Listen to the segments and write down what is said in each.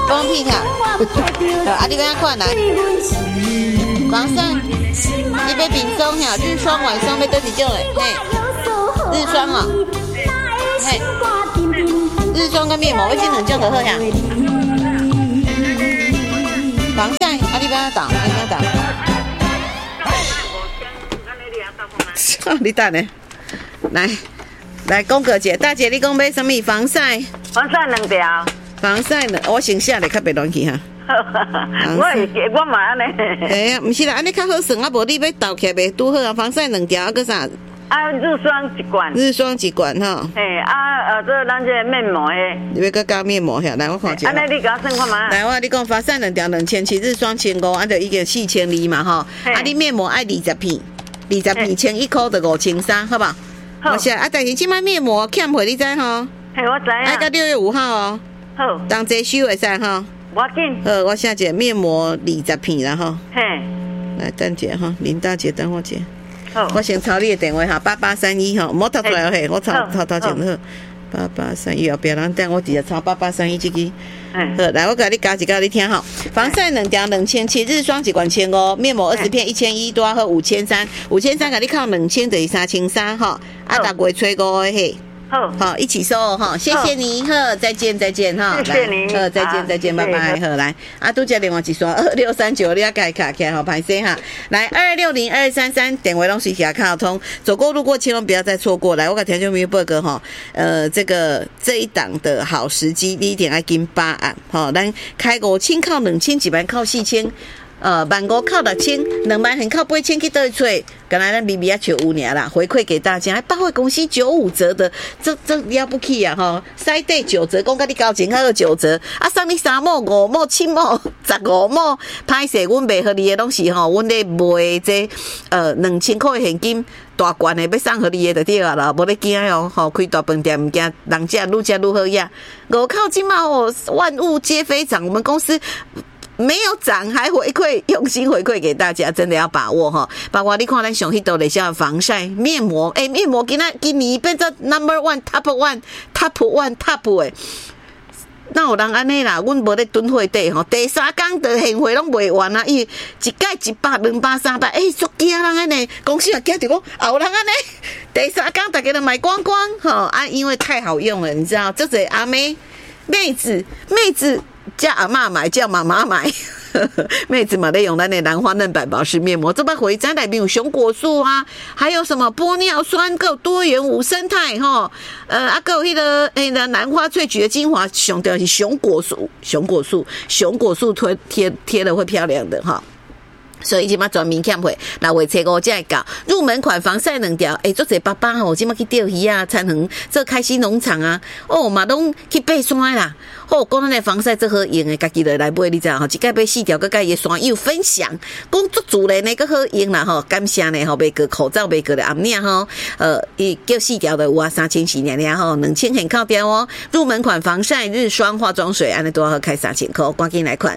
放屁卡，啊，你赶快来，防晒，你要冰霜哈，日霜晚霜要倒一种嘞，嘿，日霜哦，嘿，日霜跟面膜，我这两种就好呀。防晒，啊，你不要打，你不要打。你等呢，来，公哥姐，大姐，你讲买什么防晒？ 防晒2条。 防晒呢？我先写咧，较别乱去哈。 我嘛安尼。 哎呀，不是啦，安尼较好算啊，无你要倒起来袂拄好啊。防晒2条，啊，搁啥？ 啊，日霜1罐。日霜1罐哈。 嘿，这咱这面膜诶。 你要搁加面膜遐，来我看一下。 安尼你甲我算看嘛。 来，我你讲防晒2条2700，日霜1500，按照已经4002嘛吼。啊，你面膜爱20片，20片1,100块就5300，好不好？好。是啊，但是即摆面膜欠货你知吼？ 嘿，我知啊。 爱到6月5号哦。好。当这收会使吼。 我紧。 好，我写一个面膜20片啦吼。嘿。来等一下哈，林大姐等我一下。我先抄你的电话哈，8831哈，莫读出来嘿，我抄前好，8831后壁人等我直接抄8831这个。好，来我给你加一个你听哈，防晒2条2700，日霜1罐1500，面膜20片1100，多好5300给你扣2000等于3300哈，啊，大月初5的嘿。好，一起收哈，谢谢你，呵，再见哈， 谢谢你， 再见，拜拜，好，来，啊，拄只另外一刷2639，你要改卡起来好，歹势哈，来2602233，电话拢随时卡通，走过路过千万不要再错过，来，我给听众朋友报告哈，这一档的好时机，你一定要跟8案，好，咱开5000靠2100万靠4000。15000靠6000，2万很靠8000去倒去找，刚才咱BB找有尔啦，回馈给大家，百货公司95折的，这了不起啊吼！西底9折，讲甲你交情还有9折，啊，送你3毛、5毛、7毛、15毛，歹势，阮卖互你的拢是吼，阮咧卖这2000块的现金。大罐的要送互你的就对啊啦，无咧惊哦，吼开大饭店毋惊，人家愈好呀。5靠今嘛哦，万物皆飞涨，我们公司。没有涨还回馈，用心回馈给大家，真的要把握哈。包括你看咱上 hit 的像防晒面膜，面膜今年变成 number one top 诶。那有人安尼啦，阮无咧囤货底吼，第3天的现货拢卖完啊，伊一届100、200、300，足惊人安尼，公司也惊着讲，有人安尼，第3天大家都买光光吼啊，因为太好用了，你知道，这是阿妹子。叫阿嬷买，叫妈妈买，妹子嘛在用咱的兰花嫩板保湿面膜，这把回家内面有熊果素啊，还有什么玻尿酸，够多元无生态哈，够迄个兰花萃取的精华，上调是熊果素贴了会漂亮的哈。所以即马专门欠货，6月初5才会到。入门款防晒2条，做者爸爸吼，即马去钓鱼啊，参与做开心农场啊，嘛拢去爬山啦。讲咱的防晒最好用的，家己就来买，你知吼？一届买4条，佮甲伊的山友分享，讲足自然的佮好用啦吼。感谢呢吼，卖个口罩，卖个的暗领吼，伊叫4条的有啊，3400尔吼，2000很靠掉哦。入门款防晒日霜化妆水，安尼都要开3000块，赶紧来款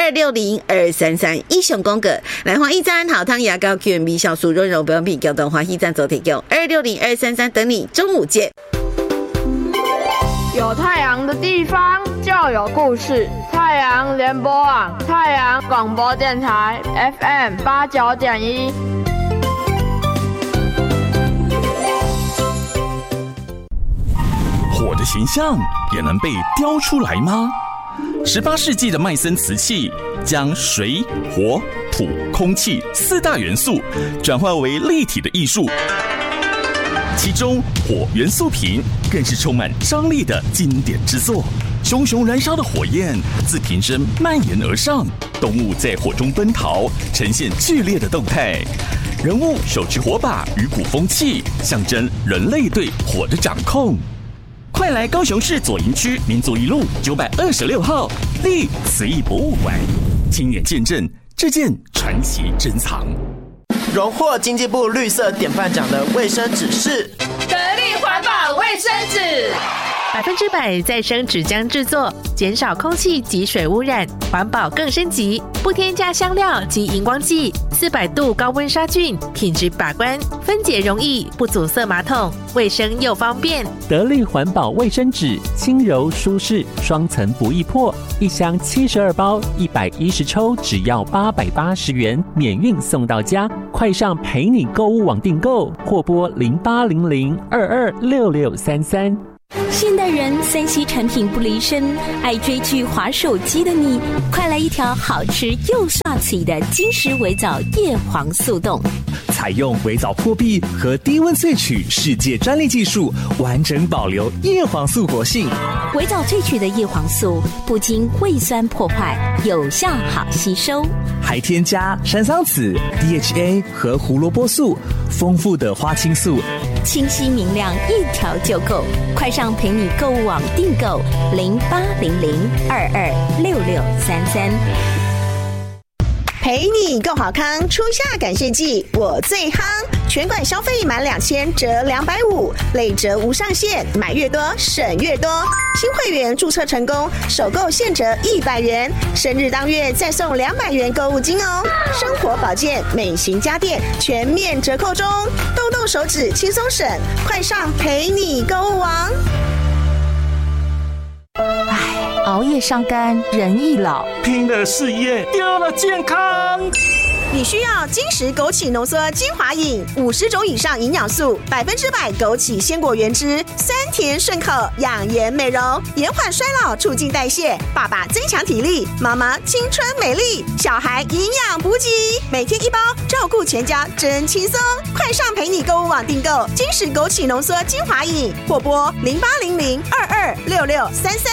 2602233以上讲个。来欢迎站好汤牙膏 QMB 酵素润柔保养品，交通欢迎站走提供2602233等你，中午见。 有太阳的地方就有故事。太阳联播网，太阳广播电台 FM 89.1。 火的形象也能被雕出来吗？18世纪的麦森瓷器将水、火、土、空气4大元素转化为立体的艺术，其中火元素瓶更是充满张力的经典之作。熊熊燃烧的火焰自瓶身蔓延而上，动物在火中奔逃，呈现剧烈的动态。人物手持火把与鼓风器，象征人类对火的掌控。快来高雄市左营区民族一路926号立慈义博物馆，亲眼见证这件传奇珍藏。 荣获经济部绿色典范奖的卫生纸是得力环保卫生纸。 100%再生纸浆制作，减少空气及水污染，环保更升级，不添加香料及荧光剂，400度高温杀菌，品质把关，分解容易，不阻塞马桶，卫生又方便。 得力环保卫生纸，轻柔舒适，双层不易破，一箱72包，110抽，只要880元，免运送到家。快上陪你购物网订购，或拨0800226633。 现代人3C 产品不离身，爱追剧滑手机的你，快来一条好吃又刷嘴的金石微藻叶黄素冻。 采用微藻破壁和低温萃取世界专利技术，完整保留叶黄素活性。 微藻萃取的叶黄素不经胃酸破坏，有效好吸收， 还添加山桑子、DHA 和胡萝卜素，丰富的花青素， 清晰明亮，一条就够。快上陪你购物网订购0800226633。 陪你购好康，初夏感谢季我最夯，全馆消费满2000折250，累折无上限，买越多省越多。新会员注册成功，首购现折100元，生日当月再送200元购物金哦。生活保健、美型家电全面折扣中，动动手指轻松省，快上陪你购物网。 熬夜伤肝，人易老； 拼了事业，丢了健康。 你需要金石枸杞浓缩精华饮，50种以上营养素，100%枸杞鲜果原汁，酸甜顺口，养颜美容，延缓衰老，促进代谢。爸爸增强体力，妈妈青春美丽，小孩营养补给，每天1包，照顾全家真轻松。快上陪你购物网订购金石枸杞浓缩精华饮，或拨0800226633。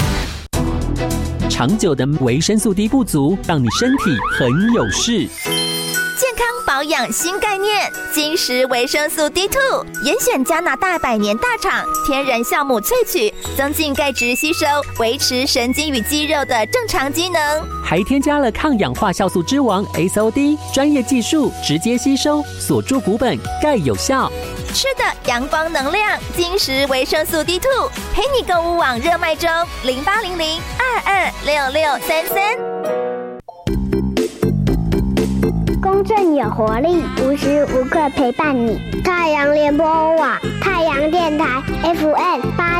长久的维生素 D 不足，让你身体很有事。 健康保养新概念，金石维生素 D2， 严选加拿大100年大厂天然酵母萃取，增进钙质吸收，维持神经与肌肉的正常机能， 还添加了抗氧化酵素之王 SOD， 专业技术直接吸收，锁住骨本，钙有效。 吃的阳光能量，金石维生素 D2， 陪你购物网热卖中，0800226633。 公正有活力，无时无刻陪伴你。太阳联播网，太阳电台 FM8。